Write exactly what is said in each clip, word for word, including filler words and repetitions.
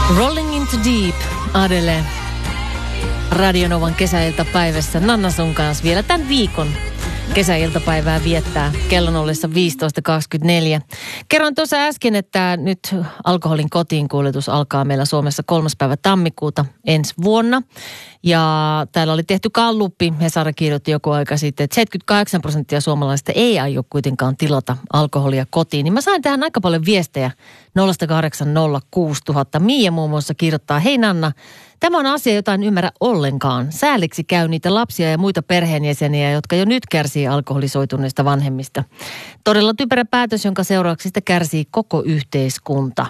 Rolling into Deep, Adele. Radionovan kesäiltapäivässä Nanna sun kanssa vielä tämän viikon kesäiltapäivää viettää kellon ollessa viisitoista kaksikymmentäneljä. Kerron tuossa äsken, että nyt alkoholin kotiinkuljetus alkaa meillä Suomessa kolmas päivä tammikuuta ensi vuonna. Ja täällä oli tehty galluppi, Hesari kirjoitti joku aika sitten, että seitsemänkymmentäkahdeksan prosenttia suomalaisista ei aio kuitenkaan tilata alkoholia kotiin. Niin mä sain tähän aika paljon viestejä nolla kahdeksan nolla kuusi nolla nolla nolla. Miia muun muassa kirjoittaa, hei Nanna, tämä on asia, jota en ymmärrä ollenkaan. Sääliksi käy niitä lapsia ja muita perheenjäseniä, jotka jo nyt kärsii alkoholisoituneista vanhemmista. Todella typerä päätös, jonka seurauksista kärsii koko yhteiskunta.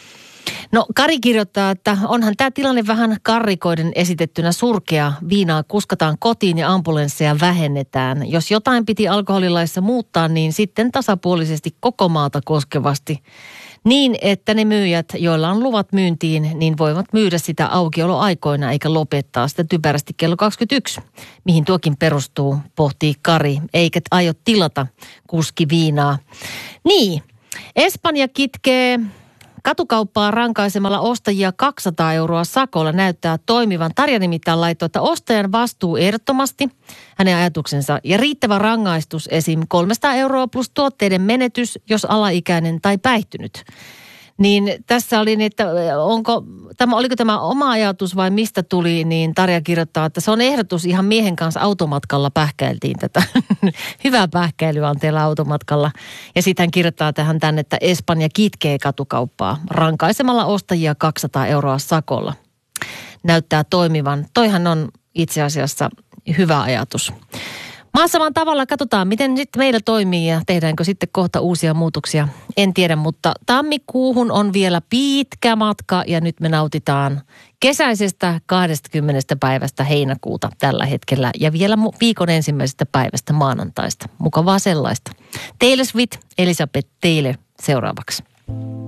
No Kari kirjoittaa, että onhan tämä tilanne vähän karrikoiden esitettynä surkea. Viinaa kuskataan kotiin ja ambulansseja vähennetään. Jos jotain piti alkoholilaissa muuttaa, niin sitten tasapuolisesti koko maata koskevasti. Niin, että ne myyjät, joilla on luvat myyntiin, niin voivat myydä sitä aukioloaikoina eikä lopettaa sitä typerästi kello kaksikymmentäyksi. Mihin tuokin perustuu, pohtii Kari, eikä aio tilata kuski viinaa. Niin, Espanja kitkee katukauppaa rankaisemalla ostajia kaksisataa euroa sakolla näyttää toimivan. Tarja nimittäin laittoi, että ostajan vastuu ehdottomasti, hänen ajatuksensa, ja riittävä rangaistus esim. kolmesataa euroa plus tuotteiden menetys, jos alaikäinen tai päihtynyt. Niin tässä oli, että onko, tämä, oliko tämä oma ajatus vai mistä tuli, niin Tarja kirjoittaa, että se on ehdotus, ihan miehen kanssa automatkalla pähkäiltiin tätä. Hyvää pähkäilyä on teillä automatkalla. Ja sitten hän kirjoittaa tähän tänne, että Espanja kitkee katukauppaa rankaisemalla ostajia kaksisataa euroa sakolla. Näyttää toimivan. Toihan on itse asiassa hyvä ajatus. Maassa vaan tavalla katsotaan, miten sitten meillä toimii ja tehdäänkö sitten kohta uusia muutoksia. En tiedä, mutta tammikuuhun on vielä pitkä matka ja nyt me nautitaan kesäisestä kahdestakymmenestä päivästä heinäkuuta tällä hetkellä ja vielä viikon ensimmäisestä päivästä maanantaista. Mukavaa sellaista. Taylor Swift, Elizabeth Taylor seuraavaksi.